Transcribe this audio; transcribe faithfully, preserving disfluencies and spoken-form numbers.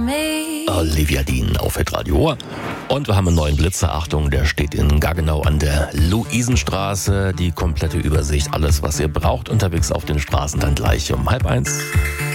Olivia Dean auf Hitradio. Und wir haben einen neuen Blitzer. Achtung, der steht in Gaggenau an der Luisenstraße. Die komplette Übersicht, alles was ihr braucht unterwegs auf den Straßen, dann gleich um halb eins.